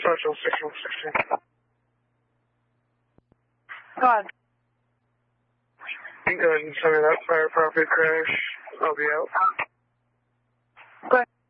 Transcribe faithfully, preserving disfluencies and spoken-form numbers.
Social six one six. Go ahead. You can go ahead and send me that fire property crash. I'll be out. Go ahead.